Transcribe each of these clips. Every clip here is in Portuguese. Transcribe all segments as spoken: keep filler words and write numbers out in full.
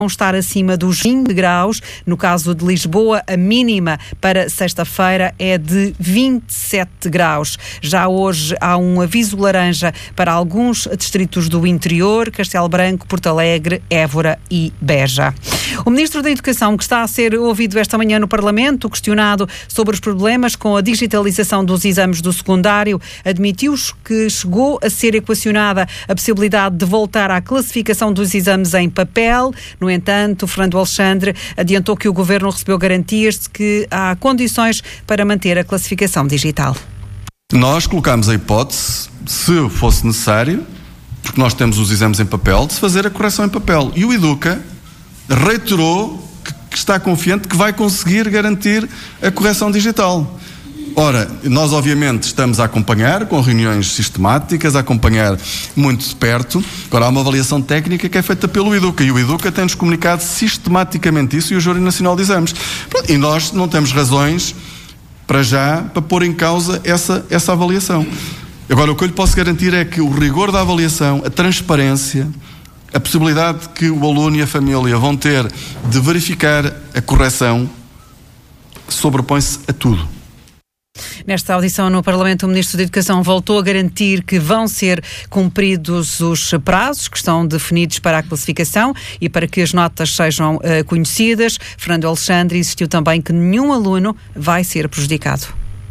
estar acima dos vinte graus. No caso de Lisboa, a mínima para sexta-feira é de vinte e sete graus. Já hoje há um aviso laranja para alguns distritos do interior, Castelo Branco, Porto Alegre, Évora e Beja. O Ministro da Educação, que está a ser ouvido esta manhã no Parlamento, questionado sobre os problemas com a digitalização dos exames do secundário, admitiu que chegou a ser equacionada a possibilidade de voltar à classificação dos exames em papel. No entanto, Fernando Alexandre adiantou que o Governo recebeu garantias de que há condições para manter a classificação digital. Nós colocámos a hipótese, se fosse necessário, porque nós temos os exames em papel, de se fazer a correção em papel. E o Educa reiterou que, que está confiante que vai conseguir garantir a correção digital. Ora, nós obviamente estamos a acompanhar com reuniões sistemáticas, a acompanhar muito de perto. Agora há uma avaliação técnica que é feita pelo Educa e o Educa tem-nos comunicado sistematicamente isso e o Júri Nacional de Exames. E nós não temos razões para já para pôr em causa essa, essa avaliação. Agora o que eu lhe posso garantir é que o rigor da avaliação, a transparência, a possibilidade que o aluno e a família vão ter de verificar a correção sobrepõe-se a tudo. Nesta audição no Parlamento, o Ministro da Educação voltou a garantir que vão ser cumpridos os prazos que estão definidos para a classificação e para que as notas sejam uh, conhecidas. Fernando Alexandre insistiu também que nenhum aluno vai ser prejudicado.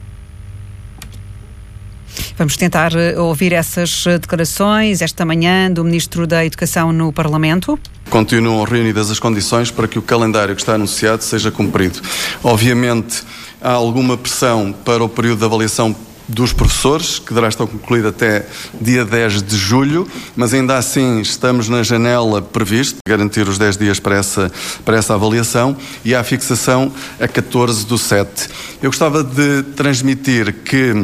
Vamos tentar uh, ouvir essas declarações esta manhã do Ministro da Educação no Parlamento. Continuam reunidas as condições para que o calendário que está anunciado seja cumprido. Obviamente, há alguma pressão para o período de avaliação dos professores, que deverá estar concluído até dia dez de julho, mas ainda assim estamos na janela prevista, garantir os dez dias para essa, para essa avaliação, e há a fixação a catorze do sete. Eu gostava de transmitir que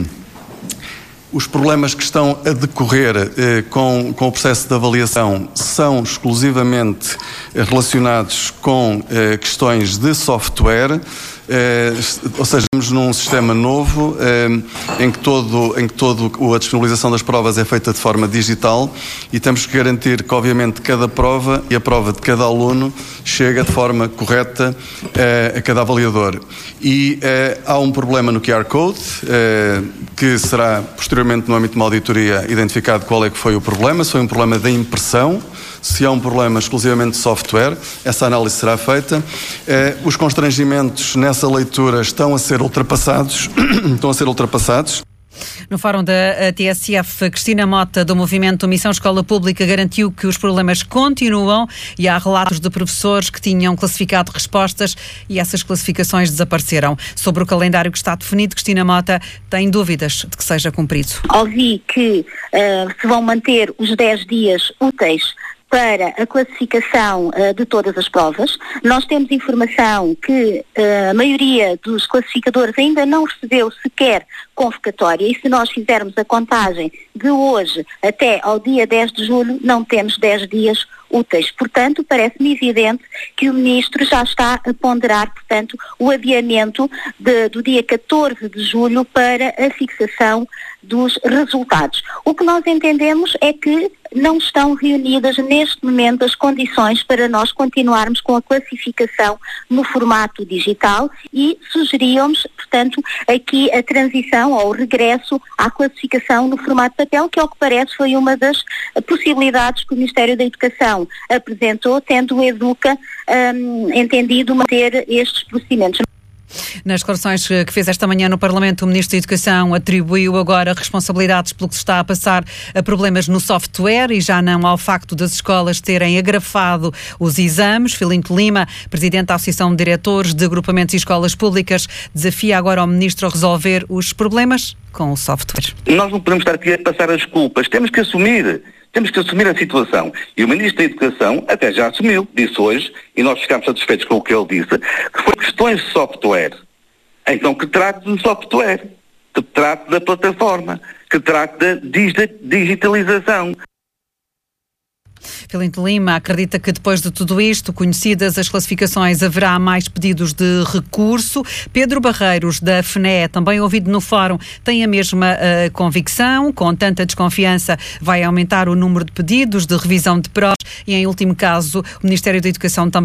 os problemas que estão a decorrer eh, com, com o processo de avaliação são exclusivamente eh, relacionados com eh, questões de software. Eh, ou seja, estamos num sistema novo eh, em que todo, em que todo a disponibilização das provas é feita de forma digital e temos que garantir que obviamente cada prova e a prova de cada aluno chega de forma correta eh, a cada avaliador. E eh, há um problema no Q R Code eh, que será posteriormente no âmbito de uma auditoria identificado qual é que foi o problema, se foi um problema da impressão, se há um problema exclusivamente de software, essa análise será feita. Eh, os constrangimentos nessa leitura estão a ser ultrapassados, estão a ser ultrapassados. No fórum da T S F, Cristina Mota, do movimento Missão Escola Pública, garantiu que os problemas continuam e há relatos de professores que tinham classificado respostas e essas classificações desapareceram. Sobre o calendário que está definido, Cristina Mota tem dúvidas de que seja cumprido. Ouvi que uh, se vão manter os dez dias úteis para a classificação uh, de todas as provas. Nós temos informação que uh, a maioria dos classificadores ainda não recebeu sequer convocatória e se nós fizermos a contagem de hoje até ao dia dez de julho, não temos dez dias úteis. Portanto, parece-me evidente que o Ministro já está a ponderar, portanto, o adiamento de, do dia catorze de julho para a fixação dos resultados. O que nós entendemos é que não estão reunidas neste momento as condições para nós continuarmos com a classificação no formato digital e sugeríamos, portanto, aqui a transição ou o regresso à classificação no formato papel, que ao que parece foi uma das possibilidades que o Ministério da Educação apresentou, tendo o Educa um, entendido manter estes procedimentos. Nas declarações que fez esta manhã no Parlamento, o Ministro da Educação atribuiu agora responsabilidades pelo que se está a passar a problemas no software e já não ao facto das escolas terem agrafado os exames. Filinto Lima, Presidente da Associação de Diretores de Agrupamentos e Escolas Públicas, desafia agora ao Ministro a resolver os problemas com o software. Nós não podemos estar aqui a passar as culpas, temos que assumir. Temos que assumir a situação. E o Ministro da Educação até já assumiu, disse hoje, e nós ficámos satisfeitos com o que ele disse, que foi questões de software. Então que trate do software, que trate da plataforma, que trate da digitalização. Filinto Lima acredita que depois de tudo isto, conhecidas as classificações, haverá mais pedidos de recurso. Pedro Barreiros, da F N E E, também ouvido no fórum, tem a mesma uh, convicção. Com tanta desconfiança, vai aumentar o número de pedidos de revisão de provas e, em último caso, o Ministério da Educação também